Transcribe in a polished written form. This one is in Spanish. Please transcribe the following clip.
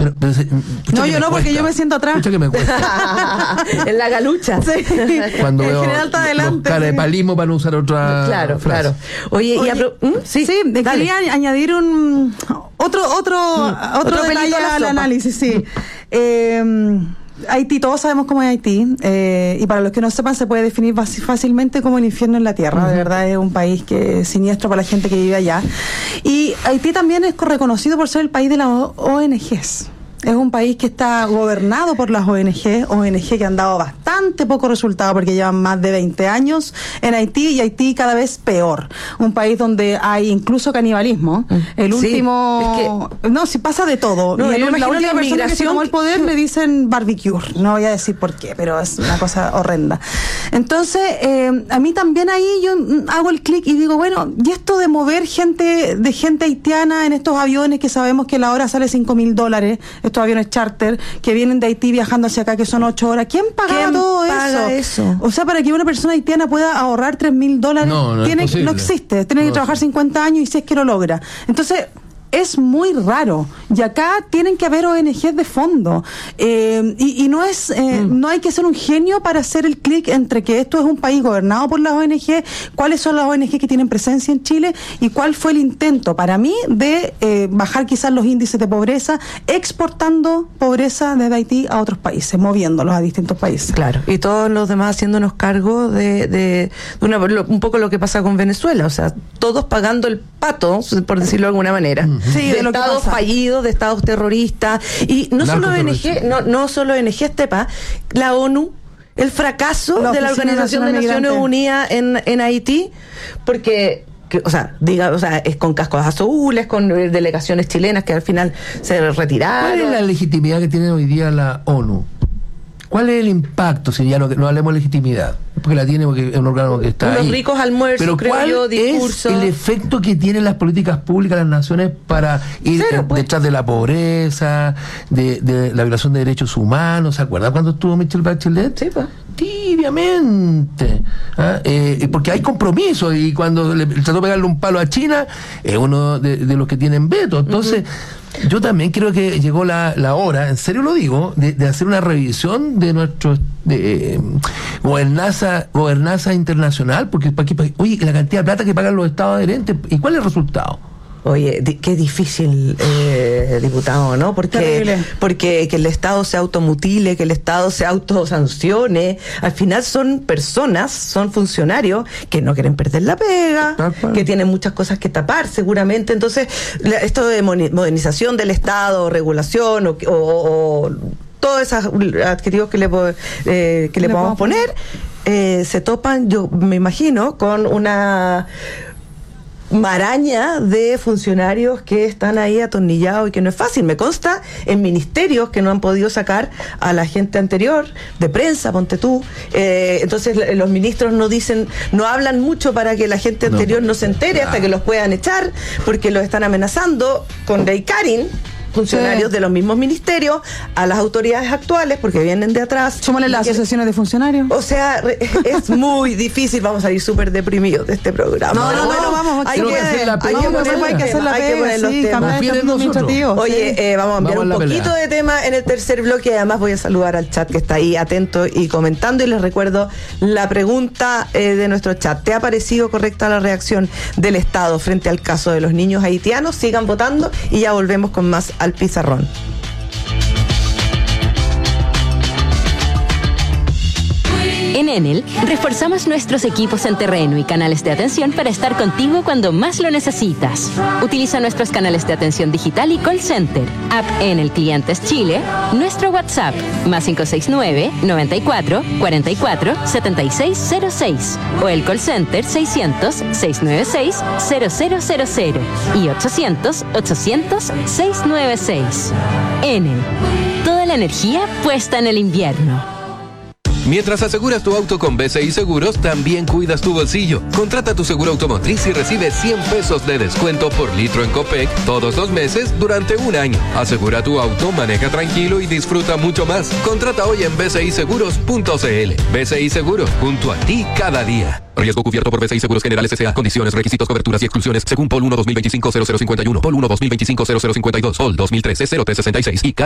No, yo no, porque yo me siento atrás. Escucha que me cuesta. En la galucha. Sí. Cuando En veo general está adelante. los carepalismos para no usar otra Claro, frase. claro. Oye, sí, quería añadir otro pelito detalle a la al sopa. análisis, sí. Haití, todos sabemos cómo es Haití, y para los que no sepan se puede definir fácilmente como el infierno en la tierra. De verdad es un país que es siniestro para la gente que vive allá. Y Haití también es reconocido por ser el país de las ONGs. Es un país que está gobernado por las ONG que han dado bastante poco resultado porque llevan más de 20 años en Haití, y Haití cada vez peor. Un país donde hay incluso canibalismo. El último... No, si pasa de todo. No, y yo la última persona que se tomó el poder le dicen barbecue. No voy a decir por qué, pero es una cosa horrenda. Entonces, a mí también ahí yo hago el clic y digo, bueno, y esto de mover gente haitiana en estos aviones que sabemos que la hora sale $5,000, estos aviones charter que vienen de Haití viajando hacia acá, que son 8 horas. ¿Quién paga todo eso? O sea, para que una persona haitiana pueda ahorrar $3,000, no existe. Tiene que trabajar 50 años y si es que lo logra. Entonces, es muy raro, y acá tienen que haber ONGs de fondo, y no es no hay que ser un genio para hacer el clic entre que esto es un país gobernado por las ONG, cuáles son las ONG que tienen presencia en Chile y cuál fue el intento para mí de bajar quizás los índices de pobreza, exportando pobreza desde Haití a otros países, moviéndolos a distintos países. Claro, y todos los demás haciéndonos cargo de un poco lo que pasa con Venezuela, o sea, todos pagando el pato, por decirlo de alguna manera. Sí, de estados fallidos, de estados terroristas, y no solo ONG, Estepa, la ONU, el fracaso de la Organización de Naciones Unidas en Haití, porque es con cascos azules, con delegaciones chilenas que al final se retiraron. ¿Cuál es la legitimidad que tiene hoy día la ONU? ¿Cuál es el impacto? Si ya no hablemos de legitimidad, porque la tiene, porque es un órgano que está unos ahí. ricos almuerzos, pero creo yo, discursos. ¿cuál es el efecto que tienen las políticas públicas de las naciones para ir detrás de la pobreza, de la violación de derechos humanos? ¿Se acuerdan cuando estuvo Michelle Bachelet? Sí, pues. Tibiamente. Porque hay compromiso, y cuando le trató de pegarle un palo a China, es uno de los que tienen veto. Entonces, yo también creo que llegó la hora, en serio lo digo, de hacer una revisión de nuestro gobernanza internacional, porque oye, la cantidad de plata que pagan los estados adherentes, ¿y cuál es el resultado? Oye, qué difícil, diputado, ¿no? Porque que el Estado se automutile, que el Estado se autosancione. Al final son personas, son funcionarios que no quieren perder la pega, que tienen muchas cosas que tapar seguramente. Entonces, esto de modernización del Estado, regulación o todos esos adjetivos que le podamos poner, se topan, yo me imagino, con una maraña de funcionarios que están ahí atornillados y que no es fácil. Me consta en ministerios que no han podido sacar a la gente anterior, de prensa, ponte tú. Entonces los ministros no hablan mucho para que la gente anterior no se entere hasta que los puedan echar, porque los están amenazando con ley Karin, funcionarios de los mismos ministerios, a las autoridades actuales, porque vienen de atrás. Súmale las asociaciones de funcionarios. O sea, es muy difícil, vamos a salir súper deprimidos de este programa. Vamos, hay que hacer la pega. Oye, vamos a enviar un poquito de tema en el tercer bloque, y además voy a saludar al chat que está ahí atento y comentando, y les recuerdo la pregunta de nuestro chat. ¿Te ha parecido correcta la reacción del Estado frente al caso de los niños haitianos? Sigan votando y ya volvemos con más al pizarrón. En Enel, reforzamos nuestros equipos en terreno y canales de atención para estar contigo cuando más lo necesitas. Utiliza nuestros canales de atención digital y call center, app Enel Clientes Chile, nuestro WhatsApp, +569 94 44 7606, o el call center 600 696 0000 y 800 800 696. Enel, toda la energía puesta en el invierno. Mientras aseguras tu auto con BCI Seguros, también cuidas tu bolsillo. Contrata tu seguro automotriz y recibe $100 de descuento por litro en Copec todos los meses durante un año. Asegura tu auto, maneja tranquilo y disfruta mucho más. Contrata hoy en bciseguros.cl. BCI Seguros, junto a ti cada día. Riesgo cubierto por BCI Seguros Generales S.A. Condiciones, requisitos, coberturas y exclusiones según POL 1 2025-0051, POL 1 2025-0052, POL 2013-0366 y